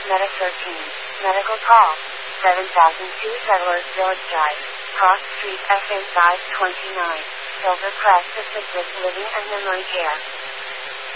Meta 13. Medical call. 7002 Settlers Village Drive. Cross Street, FA 529. Silver Crest Assisted Living and Memory Care.